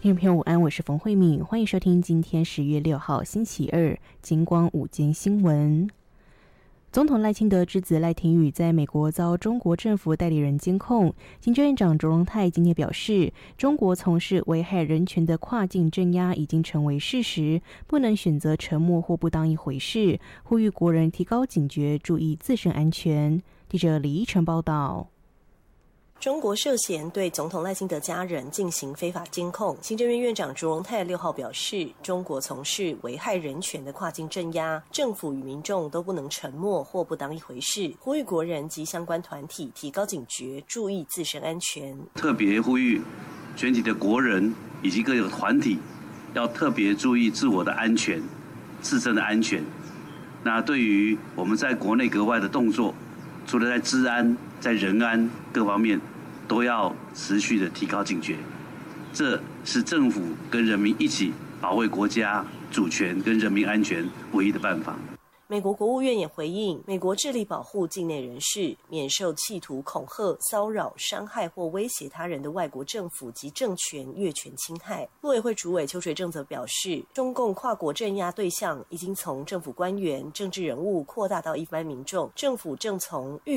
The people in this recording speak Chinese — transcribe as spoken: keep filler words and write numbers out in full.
听众朋友午安，我是冯慧敏，欢迎收听今天十月六号星期二金光午间新闻。总统赖清德之子赖廷宇在美国遭中国政府代理人监控，行政院长卓荣泰今天表示，中国从事危害人权的跨境镇压已经成为事实，不能选择沉默或不当一回事，呼吁国人提高警觉，注意自身安全。记者李依晨报道。 中国涉嫌对总统赖清德家人进行非法监控，行政院院长卓荣泰六号表示，中国从事危害人权的跨境镇压，政府与民众都不能沉默或不当一回事，呼吁国人及相关团体提高警觉，注意自身安全。 特别呼吁全体的国人以及各个团体要特别注意自我的安全、自身的安全。那对于我们在国内国外的动作，除了在治安、在人安各方面，都要持续的提高警觉。这是政府跟人民一起保卫国家主权跟人民安全唯一的办法。 美国国务院也回应，美国致力保护境内人士免受企图恐吓、骚扰、伤害或威胁他人的外国政府及政权越权侵害。陆委会主委邱垂正则表示，中共跨国镇压对象已经从政府官员、政治人物扩大到一般民众，政府正从预